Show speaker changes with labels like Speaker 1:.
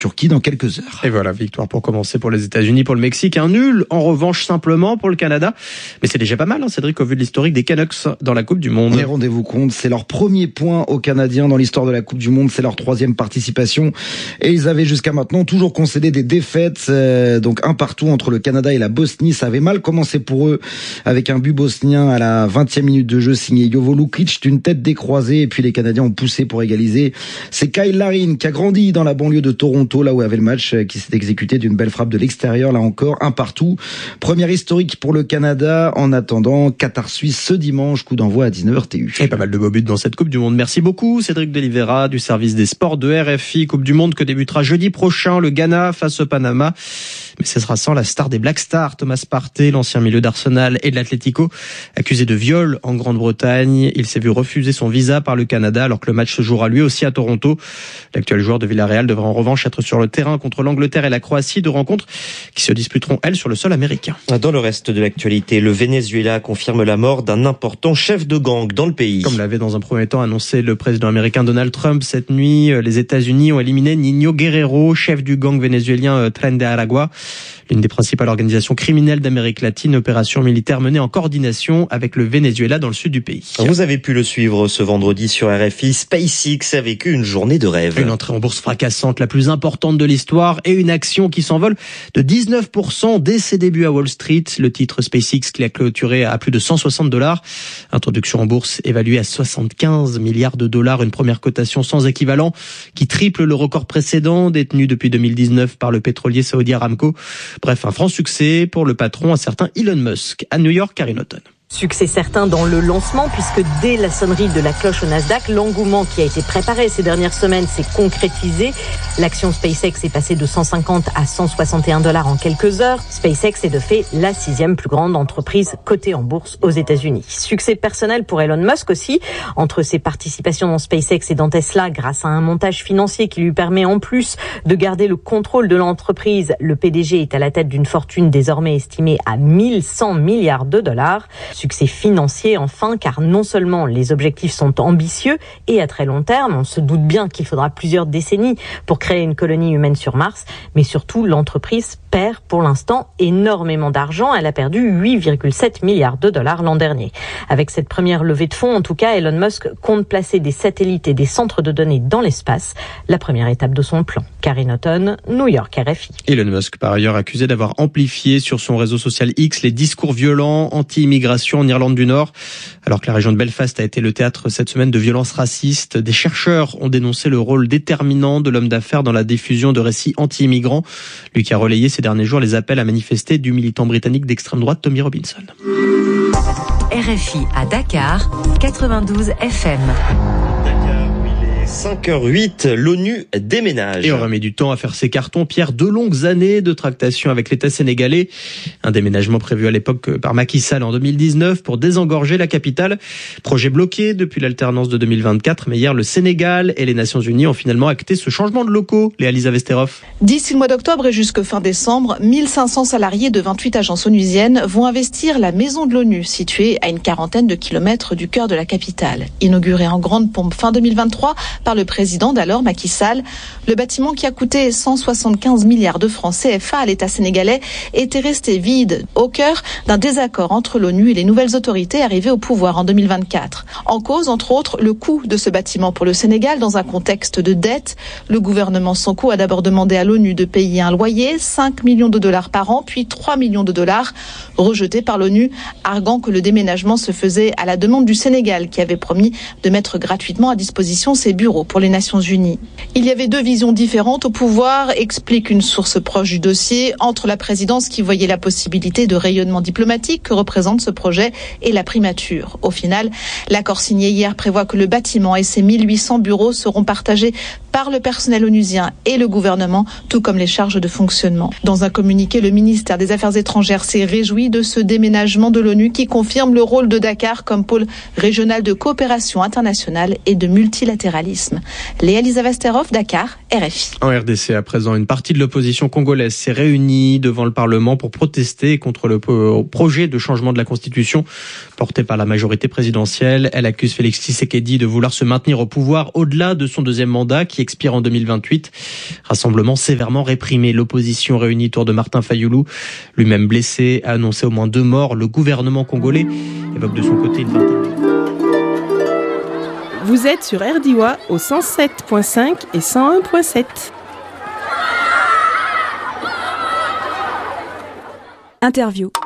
Speaker 1: Turquie dans quelques heures.
Speaker 2: Et voilà, victoire pour commencer pour les États-Unis, pour le Mexique. Un nul, en revanche, simplement pour le Canada. Mais c'est déjà pas mal, Cédric, au vu de l'historique des Canucks dans la Coupe du Monde.
Speaker 1: Mais rendez-vous compte, c'est leur premier point aux Canadiens dans l'histoire de la Coupe du Monde. C'est leur 3e participation. Et ils avaient jusqu'à maintenant toujours concédé des défaites. Donc un partout entre le Canada et la Bosnie. Ça avait mal commencé pour eux avec un but bosnien à la 20e minute de jeu signé Jovo Lukic d'une tête décroisée. Et puis les Canadiens ont poussé pour égaliser. C'est Kyle Larin qui a grandi dans la banlieue de Toronto, là où avait le match, qui s'est exécuté d'une belle frappe de l'extérieur, là encore, un partout. Première historique pour le Canada. En attendant, Qatar-Suisse ce dimanche, coup d'envoi à 19h TU.
Speaker 2: Et pas mal de beaux buts dans cette Coupe du Monde. Merci beaucoup, Cédric Delivera, du service des sports de RFI. Coupe du Monde que débutera jeudi prochain, le Ghana face au Panama. Mais ce sera sans la star des Black Stars, Thomas Partey, l'ancien milieu d'Arsenal et de l'Atlético, accusé de viol en Grande-Bretagne. Il s'est vu refuser son visa par le Canada alors que le match se jouera lui aussi à Toronto. L'actuel joueur de Villarreal devra en revanche être sur le terrain contre l'Angleterre et la Croatie, 2 rencontres qui se disputeront, elles, sur le sol américain.
Speaker 3: Dans le reste de l'actualité, le Venezuela confirme la mort d'un important chef de gang dans le pays.
Speaker 2: Comme l'avait dans un premier temps annoncé le président américain Donald Trump, cette nuit, les États-Unis ont éliminé Niño Guerrero, chef du gang vénézuélien Tren de Aragua, l'une des principales organisations criminelles d'Amérique latine, opération militaire menée en coordination avec le Venezuela dans le sud du pays.
Speaker 3: Vous avez pu le suivre ce vendredi sur RFI. SpaceX a vécu une journée de rêve.
Speaker 2: Une entrée en bourse fracassante, la plus importante de l'histoire, et une action qui s'envole de 19% dès ses débuts à Wall Street. Le titre SpaceX qui a clôturé à plus de $160. Introduction en bourse évaluée à 75 milliards de dollars, une première cotation sans équivalent qui triple le record précédent détenu depuis 2019 par le pétrolier saoudien Aramco. Bref, un franc succès pour le patron, un certain Elon Musk. À New York, Karine Houghton.
Speaker 4: Succès certain dans le lancement puisque dès la sonnerie de la cloche au Nasdaq, l'engouement qui a été préparé ces dernières semaines s'est concrétisé. L'action SpaceX est passée de 150 à $161 en quelques heures. SpaceX est de fait la 6e plus grande entreprise cotée en bourse aux États-Unis. Succès personnel pour Elon Musk aussi. Entre ses participations dans SpaceX et dans Tesla, grâce à un montage financier qui lui permet en plus de garder le contrôle de l'entreprise, le PDG est à la tête d'une fortune désormais estimée à 1100 milliards de dollars. Succès financier enfin, car non seulement les objectifs sont ambitieux et à très long terme, on se doute bien qu'il faudra plusieurs décennies pour créer une colonie humaine sur Mars, mais surtout l'entreprise perd pour l'instant énormément d'argent. Elle a perdu 8,7 milliards de dollars l'an dernier. Avec cette première levée de fonds, en tout cas, Elon Musk compte placer des satellites et des centres de données dans l'espace, la première étape de son plan. Karine Houghton, New York, RFI.
Speaker 2: Elon Musk, par ailleurs, accusé d'avoir amplifié sur son réseau social X les discours violents anti-immigration en Irlande du Nord. Alors que la région de Belfast a été le théâtre cette semaine de violences racistes, des chercheurs ont dénoncé le rôle déterminant de l'homme d'affaires dans la diffusion de récits anti-immigrants. Lui qui a relayé ces derniers jours les appels à manifester du militant britannique d'extrême droite Tommy Robinson.
Speaker 5: RFI à Dakar, 92 FM.
Speaker 3: 5h08, l'ONU déménage.
Speaker 2: Et on remet du temps à faire ses cartons. Pierre, 2 longues années de tractation avec l'État sénégalais. Un déménagement prévu à l'époque par Macky Sall en 2019 pour désengorger la capitale. Projet bloqué depuis l'alternance de 2024. Mais hier, le Sénégal et les Nations Unies ont finalement acté ce changement de locaux. Léa-Lisa Vesterhoff.
Speaker 6: D'ici le mois d'octobre et jusque fin décembre, 1500 salariés de 28 agences onusiennes vont investir la maison de l'ONU, située à une quarantaine de kilomètres du cœur de la capitale. Inaugurée en grande pompe fin 2023 par le président d'alors, Macky Sall, le bâtiment qui a coûté 175 milliards de francs CFA à l'État sénégalais était resté vide au cœur d'un désaccord entre l'ONU et les nouvelles autorités arrivées au pouvoir en 2024. En cause, entre autres, le coût de ce bâtiment pour le Sénégal dans un contexte de dette. Le gouvernement Sonko a d'abord demandé à l'ONU de payer un loyer, 5 millions de dollars par an, puis 3 millions de dollars, rejeté par l'ONU, arguant que le déménagement se faisait à la demande du Sénégal qui avait promis de mettre gratuitement à disposition ses bureaux pour les Nations Unies. Il y avait 2 visions différentes au pouvoir, explique une source proche du dossier, entre la présidence qui voyait la possibilité de rayonnement diplomatique que représente ce projet et la primature. Au final, l'accord signé hier prévoit que le bâtiment et ses 1800 bureaux seront partagés par le personnel onusien et le gouvernement, tout comme les charges de fonctionnement. Dans un communiqué, le ministère des Affaires étrangères s'est réjoui de ce déménagement de l'ONU qui confirme le rôle de Dakar comme pôle régional de coopération internationale et de multilatéralisme. Léa-Lisa Vesterhoff, Dakar, RFI.
Speaker 2: En RDC, à présent, une partie de l'opposition congolaise s'est réunie devant le Parlement pour protester contre le projet de changement de la Constitution porté par la majorité présidentielle. Elle accuse Félix Tshisekedi de vouloir se maintenir au pouvoir au-delà de son 2e mandat qui qui expire en 2028. Rassemblement sévèrement réprimé. L'opposition réunie autour de Martin Fayulu, lui-même blessé, a annoncé au moins 2 morts. Le gouvernement congolais évoque de son côté une vingtaine.
Speaker 7: Vous êtes sur RDIWA au 107.5 et 101.7.
Speaker 8: Interview.